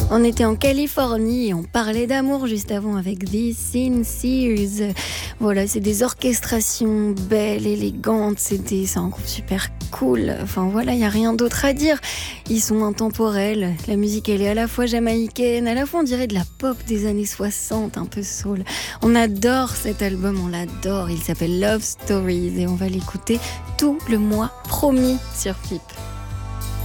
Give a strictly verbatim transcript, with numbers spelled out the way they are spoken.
On était en Californie et on parlait d'amour juste avant avec This Sincere. Voilà, c'est des orchestrations belles, élégantes, c'est, des, c'est un groupe super cool. Enfin voilà, il n'y a rien d'autre à dire. Ils sont intemporels. La musique, elle est à la fois jamaïcaine, à la fois on dirait de la pop des années soixante, un peu soul. On adore cet album, on l'adore. Il s'appelle Love Stories et on va l'écouter tout le mois, promis, sur P I P.